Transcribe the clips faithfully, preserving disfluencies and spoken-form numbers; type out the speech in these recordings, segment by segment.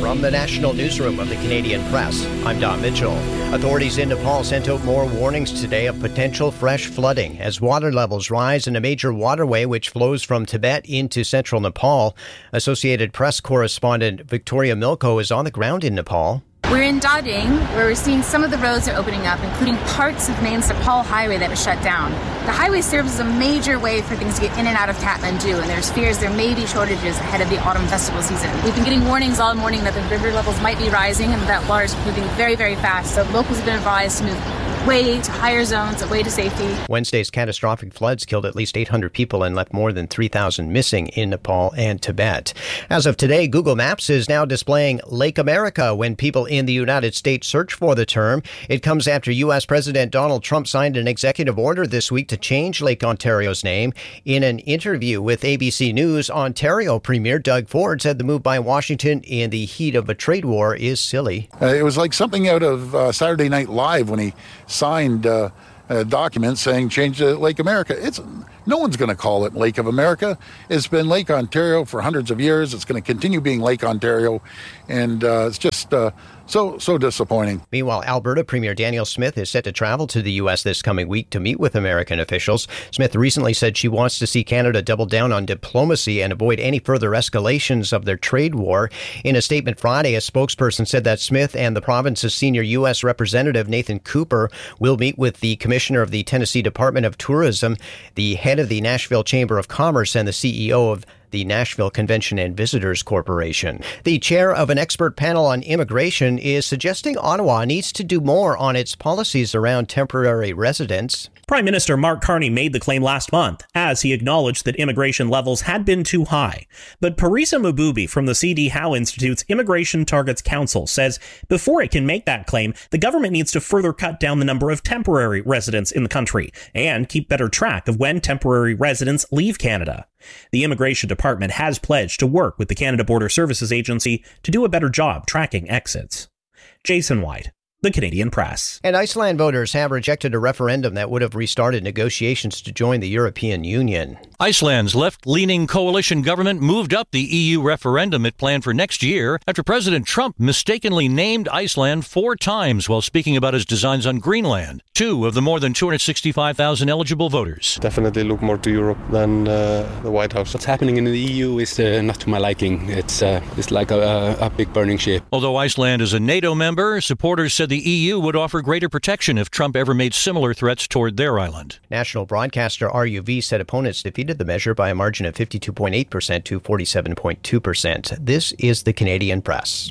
From the National Newsroom of the Canadian Press, I'm Don Mitchell. Authorities in Nepal sent out more warnings today of potential fresh flooding as water levels rise in a major waterway which flows from Tibet into central Nepal. Associated Press correspondent Victoria Milko is on the ground in Nepal. We're in Dading, where we're seeing some of the roads are opening up, including parts of main Nepal Highway that was shut down. The highway serves as a major way for things to get in and out of Kathmandu, and there's fears there may be shortages ahead of the autumn festival season. We've been getting warnings all morning that the river levels might be rising and that water is moving very, very fast. So locals have been advised to move way to higher zones, away to safety. Wednesday's catastrophic floods killed at least eight hundred people and left more than three thousand missing in Nepal and Tibet. As of today, Google Maps is now displaying Lake America when people in the United States search for the term. It comes after U S President Donald Trump signed an executive order this week to change Lake Ontario's name. In an interview with A B C News, Ontario Premier Doug Ford said the move by Washington in the heat of a trade war is silly. Uh, it was like something out of uh, Saturday Night Live when he signed uh, a document saying change to Lake America. It's no one's going to call it Lake of America. It's been Lake Ontario for hundreds of years. It's going to continue being Lake Ontario, and uh, it's just uh, so so disappointing. Meanwhile, Alberta Premier Danielle Smith is set to travel to the U S this coming week to meet with American officials. Smith recently said she wants to see Canada double down on diplomacy and avoid any further escalations of their trade war. In a statement Friday, a spokesperson said that Smith and the province's senior U S representative Nathan Cooper will meet with the commissioner of the Tennessee Department of Tourism, the head of the Nashville Chamber of Commerce, and the C E O of the Nashville Convention and Visitors Corporation. The chair of an expert panel on immigration is suggesting Ottawa needs to do more on its policies around temporary residents. Prime Minister Mark Carney made the claim last month, as he acknowledged that immigration levels had been too high. But Parisa Mububi from the C D Howe Institute's Immigration Targets Council says before it can make that claim, the government needs to further cut down the number of temporary residents in the country and keep better track of when temporary residents leave Canada. The Immigration Department has pledged to work with the Canada Border Services Agency to do a better job tracking exits. Jason White, The Canadian Press. And Iceland voters have rejected a referendum that would have restarted negotiations to join the European Union. Iceland's left-leaning coalition government moved up the E U referendum it planned for next year after President Trump mistakenly named Iceland four times while speaking about his designs on Greenland. Two of the more than two hundred sixty-five thousand eligible voters. Definitely look more to Europe than uh, the White House. What's happening in the E U is uh, not to my liking. It's uh, it's like a, a big burning ship. Although Iceland is a NATO member, supporters said the E U would offer greater protection if Trump ever made similar threats toward their island. National broadcaster R U V said opponents defeated the measure by a margin of fifty-two point eight percent to forty-seven point two percent. This is the Canadian Press.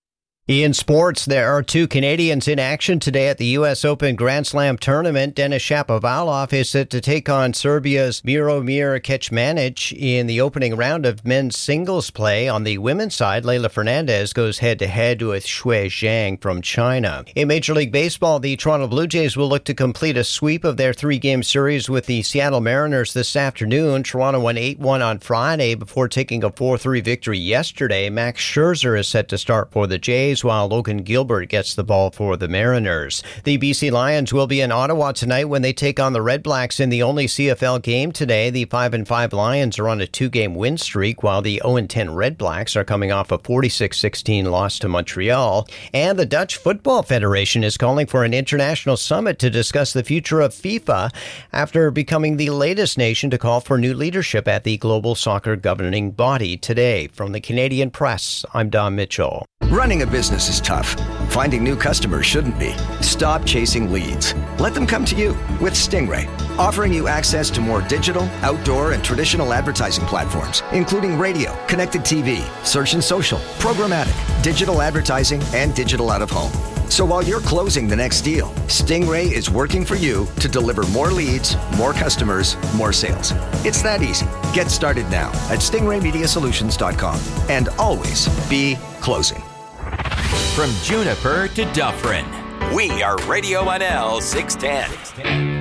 In sports, there are two Canadians in action today at the U S Open Grand Slam tournament. Denis Shapovalov is set to take on Serbia's Miromir Kecmanic in the opening round of men's singles play. On the women's side, Leylah Fernandez goes head-to-head with Shui Zhang from China. In Major League Baseball, the Toronto Blue Jays will look to complete a sweep of their three-game series with the Seattle Mariners this afternoon. Toronto won eight one on Friday before taking a four three victory yesterday. Max Scherzer is set to start for the Jays, while Logan Gilbert gets the ball for the Mariners. The B C Lions will be in Ottawa tonight when they take on the Red Blacks in the only C F L game today. The five and five Lions are on a two-game win streak, while the oh and ten Red Blacks are coming off a forty-six sixteen loss to Montreal. And the Dutch Football Federation is calling for an international summit to discuss the future of FIFA after becoming the latest nation to call for new leadership at the global soccer governing body today. From the Canadian Press, I'm Don Mitchell. Running a business is tough. Finding new customers shouldn't be. Stop chasing leads. Let them come to you with Stingray, offering you access to more digital, outdoor, and traditional advertising platforms, including radio, connected T V, search and social, programmatic, digital advertising, and digital out-of-home. So while you're closing the next deal, Stingray is working for you to deliver more leads, more customers, more sales. It's that easy. Get started now at stingray media solutions dot com and always be closing. From Juniper to Dufferin, we are Radio N L six ten.